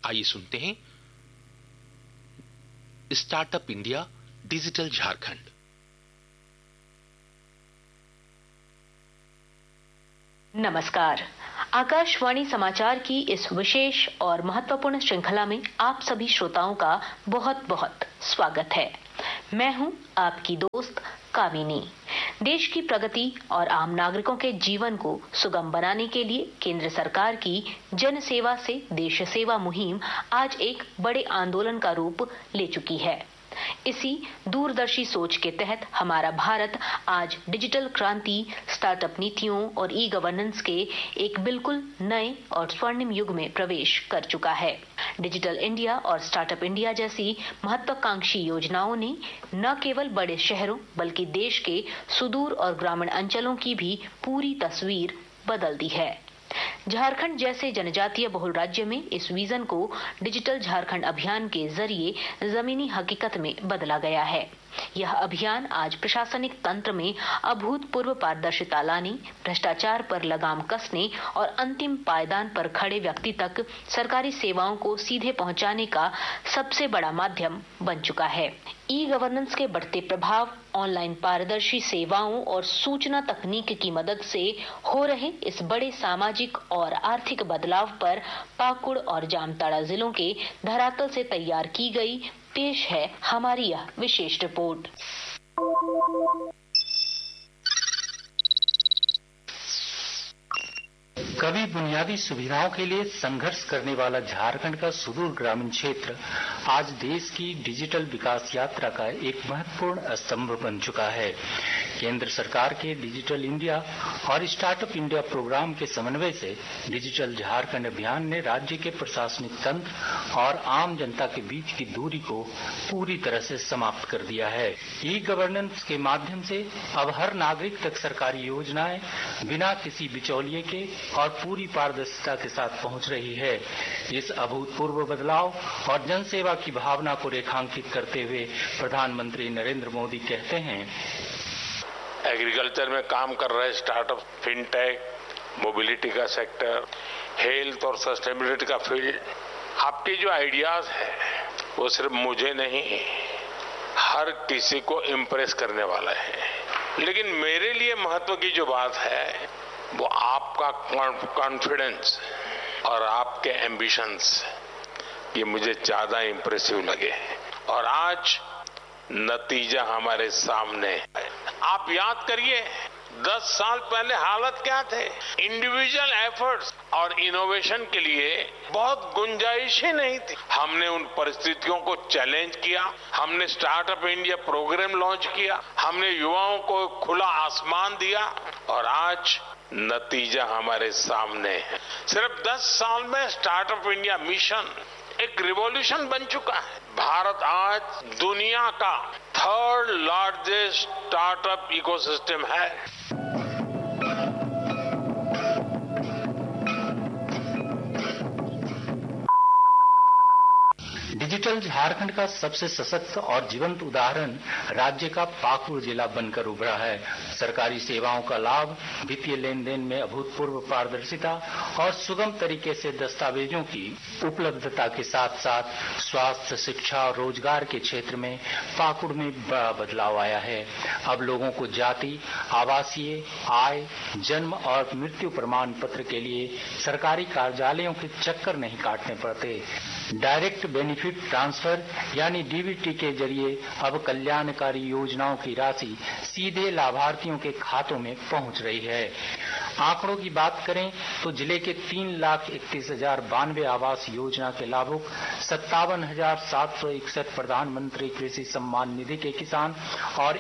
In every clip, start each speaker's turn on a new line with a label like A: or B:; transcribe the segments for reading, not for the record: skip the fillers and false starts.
A: आइए सुनते हैं स्टार्टअप इंडिया डिजिटल झारखंड।
B: नमस्कार। आकाशवाणी समाचार की इस विशेष और महत्वपूर्ण श्रृंखला में आप सभी श्रोताओं का बहुत बहुत स्वागत है। मैं हूं आपकी दोस्त कामिनी। देश की प्रगति और आम नागरिकों के जीवन को सुगम बनाने के लिए केंद्र सरकार की जन सेवा से देश सेवा मुहिम आज एक बड़े आंदोलन का रूप ले चुकी है। इसी दूरदर्शी सोच के तहत हमारा भारत आज डिजिटल क्रांति, स्टार्टअप नीतियों और ई गवर्नेंस के एक बिल्कुल नए और स्वर्णिम युग में प्रवेश कर चुका है। डिजिटल इंडिया और स्टार्टअप इंडिया जैसी महत्वाकांक्षी योजनाओं ने न केवल बड़े शहरों बल्कि देश के सुदूर और ग्रामीण अंचलों की भी पूरी तस्वीर बदल दी है। झारखंड जैसे जनजातीय बहुल राज्य में इस विजन को डिजिटल झारखंड अभियान के जरिए जमीनी हकीकत में बदला गया है। यह अभियान आज प्रशासनिक तंत्र में अभूतपूर्व पारदर्शिता लाने, भ्रष्टाचार पर लगाम कसने और अंतिम पायदान पर खड़े व्यक्ति तक सरकारी सेवाओं को सीधे पहुंचाने का सबसे बड़ा माध्यम बन चुका है। ई गवर्नेंस के बढ़ते प्रभाव, ऑनलाइन पारदर्शी सेवाओं और सूचना तकनीक की मदद से हो रहे इस बड़े सामाजिक और आर्थिक बदलाव पर पाकुड़ और जामताड़ा जिलों के धरातल से तैयार की गई पेश है हमारी यह विशेष रिपोर्ट।
C: कभी बुनियादी सुविधाओं के लिए संघर्ष करने वाला झारखंड का सुदूर ग्रामीण क्षेत्र आज देश की डिजिटल विकास यात्रा का एक महत्वपूर्ण स्तंभ बन चुका है। केंद्र सरकार के डिजिटल इंडिया और स्टार्टअप इंडिया प्रोग्राम के समन्वय से डिजिटल झारखंड अभियान ने राज्य के प्रशासनिक तंत्र और आम जनता के बीच की दूरी को पूरी तरह से समाप्त कर दिया है। ई गवर्नेंस के माध्यम से अब हर नागरिक तक सरकारी योजनाएं बिना किसी बिचौलिए के और पूरी पारदर्शिता के साथ पहुंच रही है। इस अभूतपूर्व बदलाव और जनसेवा की भावना को रेखांकित करते हुए प्रधानमंत्री नरेंद्र मोदी कहते हैं,
D: एग्रीकल्चर में काम कर रहे स्टार्टअप, फिनटेक, मोबिलिटी का सेक्टर, हेल्थ और सस्टेनेबिलिटी का फील्ड, आपके जो आइडियाज है वो सिर्फ मुझे नहीं हर किसी को इम्प्रेस करने वाला है। लेकिन मेरे लिए महत्व की जो बात है वो आपका कॉन्फिडेंस और आपके एम्बिशंस, ये मुझे ज्यादा इम्प्रेसिव लगे और आज नतीजा हमारे सामने है। आप याद करिए 10 साल पहले हालत क्या थे। इंडिविजुअल एफर्ट्स और इनोवेशन के लिए बहुत गुंजाइश ही नहीं थी। हमने उन परिस्थितियों को चैलेंज किया, हमने स्टार्टअप इंडिया प्रोग्राम लॉन्च किया, हमने युवाओं को खुला आसमान दिया और आज नतीजा हमारे सामने है। सिर्फ 10 साल में स्टार्टअप इंडिया मिशन एक रिवॉल्यूशन बन चुका है। भारत आज दुनिया का 3rd लार्जेस्ट स्टार्टअप इकोसिस्टम है।
C: डिजिटल झारखंड का सबसे सशक्त और जीवंत उदाहरण राज्य का पाकुड़ जिला बनकर उभरा है। सरकारी सेवाओं का लाभ, वित्तीय लेन देन में अभूतपूर्व पारदर्शिता और सुगम तरीके से दस्तावेजों की उपलब्धता के साथ साथ स्वास्थ्य, शिक्षा और रोजगार के क्षेत्र में पाकुड़ में बड़ा बदलाव आया है। अब लोगों को जाति, आवासीय, आय, जन्म और मृत्यु प्रमाण पत्र के लिए सरकारी कार्यालयों के चक्कर नहीं काटने पड़ते। डायरेक्ट बेनिफिट ट्रांसफर यानी डीबीटी के जरिए अब कल्याणकारी योजनाओं की राशि सीधे लाभार्थियों के खातों में पहुंच रही है। आंकड़ों की बात करें तो जिले के 3,31,092 आवास योजना के लाभुक 57,761 प्रधानमंत्री कृषि सम्मान निधि के किसान और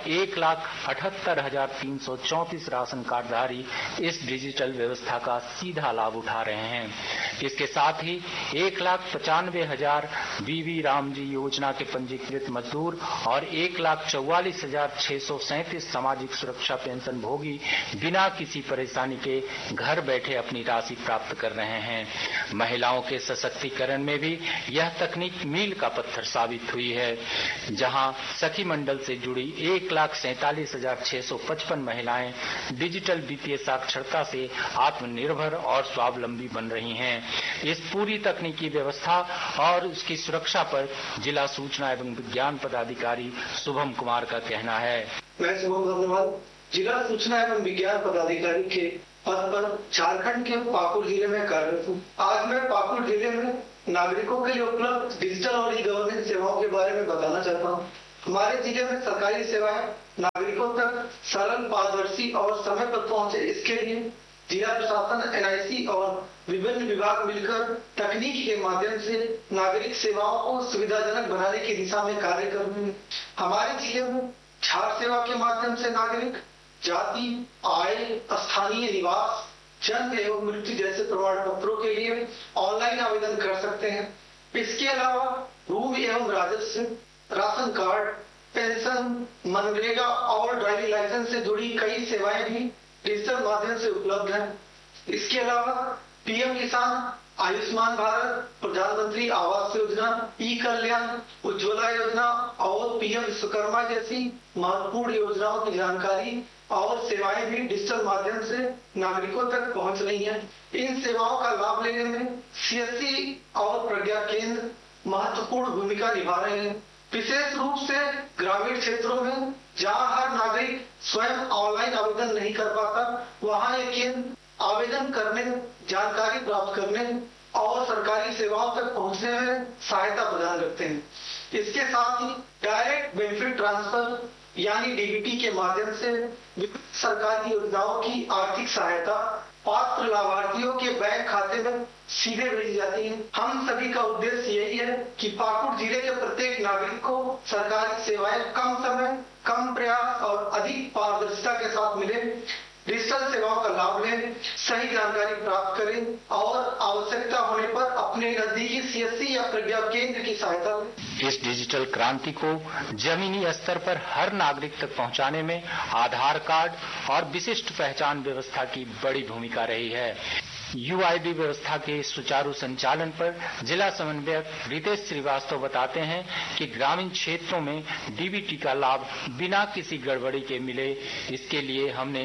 C: 1,78,334 राशन कार्डधारी इस डिजिटल व्यवस्था का सीधा लाभ उठा रहे हैं। इसके साथ ही 1,95,000 बीवी रामजी योजना के पंजीकृत मजदूर और 1,44,637 सामाजिक सुरक्षा पेंशन भोगी बिना किसी परेशानी के घर बैठे अपनी राशि प्राप्त कर रहे हैं। महिलाओं के सशक्तिकरण में भी यह तकनीक मील का पत्थर साबित हुई है, जहां सखी मंडल से जुड़ी 1,47,655 महिलाएं डिजिटल वित्तीय साक्षरता से आत्मनिर्भर और स्वावलंबी बन रही हैं। इस पूरी तकनीकी व्यवस्था और उसकी सुरक्षा पर जिला सूचना एवं विज्ञान पदाधिकारी शुभम कुमार का कहना है।
E: मैं शुभम धन्यवाद जिला सूचना एवं विज्ञान पदाधिकारी के पद पर झारखंड के पाकुड़ जिले में कार्यरत हूँ। आज मैं पाकुड़ जिले में नागरिकों के लिए उपलब्ध डिजिटल और ई गवर्नेंस सेवाओं के बारे में बताना चाहता हूँ। हमारे जिले में सरकारी सेवाएं नागरिकों तक सरल, पारदर्शी और समय पर पहुंचे, इसके लिए जिला प्रशासन, एनआईसी और विभिन्न विभाग मिलकर तकनीक के माध्यम से नागरिक सेवाओं को सुविधाजनक बनाने की दिशा में कार्य कर रहे हैं। हमारे जिले में झार सेवा के माध्यम से नागरिक जाति, आय, स्थानीय निवास, जन्म एवं मृत्यु जैसे प्रमाण पत्रों के लिए ऑनलाइन आवेदन कर सकते हैं। इसके अलावा भूमि एवं राजस्व, राशन कार्ड, पेंशन, मनरेगा और ड्राइविंग लाइसेंस से जुड़ी कई सेवाएं भी डिजिटल माध्यम से उपलब्ध हैं। इसके अलावा पीएम किसान, आयुष्मान भारत, प्रधानमंत्री आवास योजना, ई कल्याण, उज्ज्वला योजना और पीएम विश्वकर्मा जैसी महत्वपूर्ण योजनाओं की जानकारी और सेवाएं भी डिजिटल माध्यम से नागरिकों तक पहुंच रही हैं। इन सेवाओं का लाभ लेने में सीएससी और प्रज्ञा केंद्र महत्वपूर्ण भूमिका निभा रहे हैं। विशेष रूप से ग्रामीण क्षेत्रों में जहां हर नागरिक स्वयं ऑनलाइन आवेदन नहीं कर पाता, वहां ये केंद्र आवेदन करने, जानकारी प्राप्त करने और सरकारी सेवाओं तक पहुंचने में सहायता प्रदान करते हैं। इसके साथ ही डायरेक्ट बेनिफिट ट्रांसफर यानी डीबीटी के माध्यम से विभिन्न सरकारी योजनाओं की आर्थिक सहायता पात्र लाभार्थियों के बैंक खाते में सीधे भेजी जाती है। हम सभी का उद्देश्य यही है कि पाकुड़ जिले के प्रत्येक नागरिक को सरकारी सेवाएं कम समय, कम प्रयास और अधिक पारदर्शिता के साथ मिले, डिजिटल सेवाओं का लाभ लें, सही जानकारी प्राप्त करें और आवश्यकता होने पर अपने नजदीकी सीएससी या प्रज्ञा केंद्र की सहायता लें।
C: इस डिजिटल क्रांति को जमीनी स्तर पर हर नागरिक तक पहुंचाने में आधार कार्ड और विशिष्ट पहचान व्यवस्था की बड़ी भूमिका रही है। यूआईडी व्यवस्था के सुचारू संचालन पर जिला समन्वयक रितेश श्रीवास्तव बताते हैं कि ग्रामीण क्षेत्रों में डीबीटी का लाभ बिना किसी गड़बड़ी के मिले, इसके लिए हमने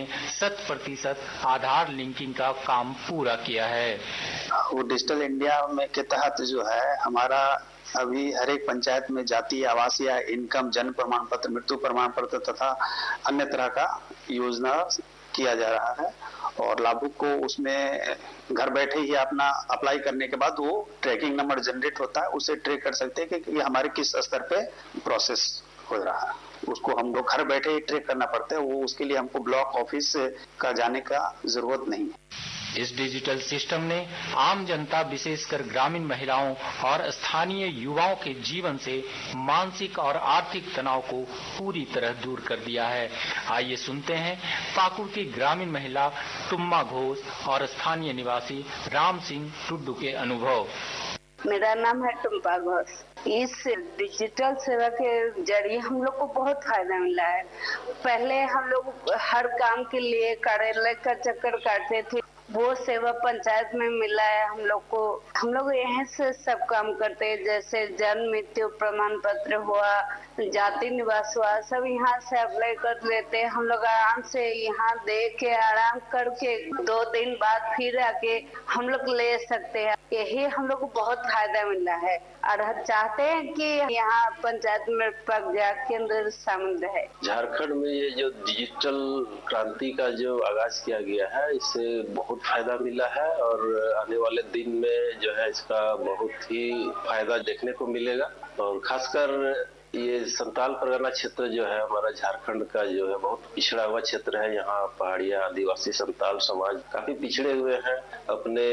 C: 100% आधार लिंकिंग का काम पूरा किया है।
F: वो डिजिटल इंडिया में के तहत जो है हमारा अभी हर एक पंचायत में जाति, आवास या इनकम, जन्म प्रमाण पत्र, मृत्यु प्रमाण पत्र तथा अन्य तरह का योजना किया जा रहा है और लाभुक को उसमें घर बैठे ही अपना अप्लाई करने के बाद वो ट्रैकिंग नंबर जनरेट होता है, उसे ट्रैक कर सकते हैं कि ये हमारे किस स्तर पे प्रोसेस हो रहा है। उसको हम लोग घर बैठे ही ट्रैक करना पड़ता है, वो उसके लिए हमको ब्लॉक ऑफिस का जाने का जरूरत नहीं है।
C: इस डिजिटल सिस्टम ने आम जनता, विशेषकर ग्रामीण महिलाओं और स्थानीय युवाओं के जीवन से मानसिक और आर्थिक तनाव को पूरी तरह दूर कर दिया है। आइए सुनते हैं पाकुड़ की ग्रामीण महिला टुम्मा घोष और स्थानीय निवासी राम सिंह टुड्डू के अनुभव।
G: मेरा नाम है टुम्पा घोष। इस डिजिटल सेवा के जरिए हम लोग को बहुत फायदा मिला है। पहले हम लोग हर काम के लिए कार्यालय का चक्कर काटते थे, वो सेवा पंचायत में मिला है हम लोग को। हम लोग यहीं से सब काम करते हैं, जैसे जन्म मृत्यु प्रमाण पत्र हुआ, जाति निवास हुआ, सब यहाँ से अप्लाई कर लेते हैं। हम लोग आराम से यहाँ दे के आराम करके 2 दिन बाद फिर आके हम लोग ले सकते हैं। यही हम लोग को बहुत फायदा मिला है और हम चाहते हैं कि यहाँ पंचायत में प्रज्ञा केंद्र शामिल रहे।
H: झारखंड में ये जो डिजिटल क्रांति का जो आगाज किया गया है, इससे बहुत फायदा मिला है और आने वाले दिन में जो है इसका बहुत ही फायदा देखने को मिलेगा। और खासकर ये संताल परगना क्षेत्र जो है हमारा झारखंड का जो है बहुत पिछड़ा हुआ क्षेत्र है। यहाँ पहाड़िया आदिवासी संताल समाज काफी पिछड़े हुए हैं। अपने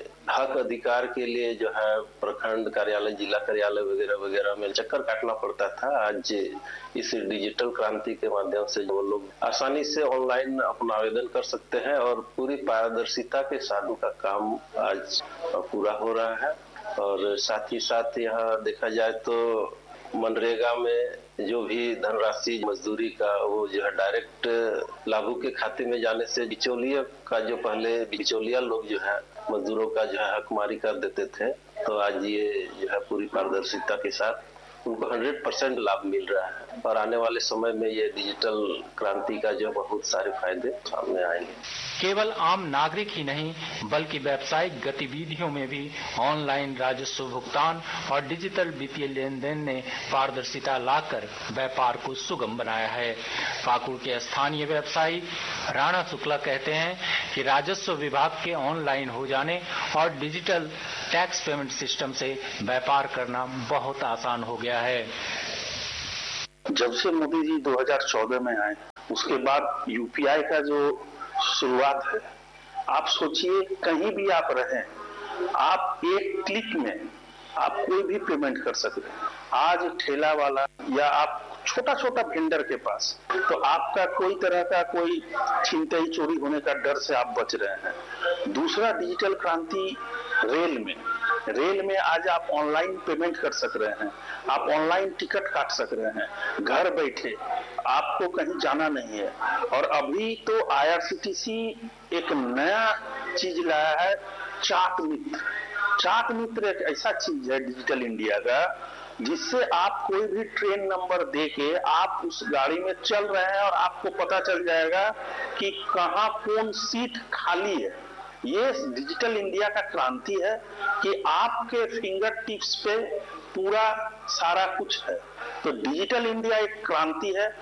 H: हक अधिकार के लिए जो है प्रखंड कार्यालय, जिला कार्यालय वगैरह वगैरह में चक्कर काटना पड़ता था। आज इस डिजिटल क्रांति के माध्यम से वो लोग आसानी से ऑनलाइन अपना आवेदन कर सकते हैं और पूरी पारदर्शिता के साथ उनका काम आज पूरा हो रहा है। और साथ ही साथ यहाँ देखा जाए तो मनरेगा में जो भी धनराशि मजदूरी का वो जो है डायरेक्ट लाभुक के खाते में जाने से बिचौलिया का जो पहले बिचौलिया लोग जो है मजदूरों का जो है हकमारी कर देते थे, तो आज ये जो है पूरी पारदर्शिता के साथ उनको 100% लाभ मिल रहा है और आने वाले समय में ये डिजिटल क्रांति का जो बहुत सारे फायदे सामने आएंगे।
C: केवल आम नागरिक ही नहीं बल्कि व्यावसायिक गतिविधियों में भी ऑनलाइन राजस्व भुगतान और डिजिटल वित्तीय लेन देन ने पारदर्शिता लाकर व्यापार को सुगम बनाया है। पाकुड़ के स्थानीय व्यवसायी राणा शुक्ला कहते हैं कि राजस्व विभाग के ऑनलाइन हो जाने और डिजिटल टैक्स पेमेंट सिस्टम से व्यापार करना बहुत आसान हो गया है।
I: जब से मोदी जी 2014 में आए उसके बाद यूपीआई का जो शुरुआत है, आप सोचिए कहीं भी आप रहें, आप एक क्लिक में आप कोई भी पेमेंट कर सकते हैं। आज ठेला वाला या आप छोटा छोटा वेंडर के पास, तो आपका कोई तरह का कोई छिनतई चोरी होने का डर से आप बच रहे हैं। दूसरा डिजिटल क्रांति रेल में आज आप ऑनलाइन पेमेंट कर सक रहे हैं, आप ऑनलाइन टिकट काट सक रहे हैं घर बैठे, आपको कहीं जाना नहीं है। और अभी तो IRCTC एक नया चीज लाया है, चाक मित्र एक ऐसा चीज है डिजिटल इंडिया का जिससे आप कोई भी ट्रेन नंबर देके आप उस गाड़ी में चल रहे हैं और आपको पता चल जाएगा कि कहाँ कौन सीट खाली है। ये डिजिटल इंडिया का क्रांति है कि आपके फिंगर टिप्स पे पूरा सारा कुछ है। तो डिजिटल इंडिया एक क्रांति है।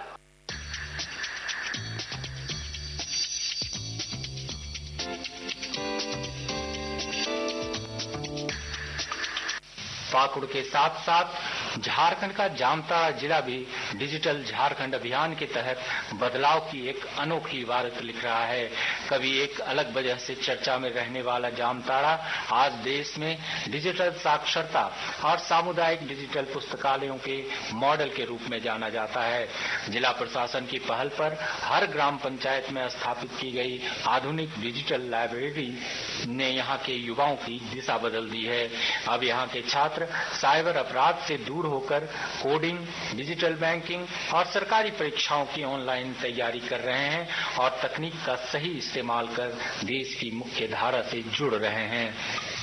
C: पाकुड़ के साथ साथ झारखंड का जामताड़ा जिला भी डिजिटल झारखंड अभियान के तहत बदलाव की एक अनोखी इबारत लिख रहा है। कभी एक अलग वजह से चर्चा में रहने वाला जामताड़ा आज देश में डिजिटल साक्षरता और सामुदायिक डिजिटल पुस्तकालयों के मॉडल के रूप में जाना जाता है। जिला प्रशासन की पहल पर हर ग्राम पंचायत में स्थापित की गई आधुनिक डिजिटल लाइब्रेरी ने यहाँ के युवाओं की दिशा बदल दी है। अब यहाँ के छात्र साइबर अपराध से दूर होकर कोडिंग, डिजिटल बैंकिंग और सरकारी परीक्षाओं की ऑनलाइन तैयारी कर रहे हैं और तकनीक का सही इस्तेमाल कर देश की मुख्य धारा से जुड़ रहे हैं।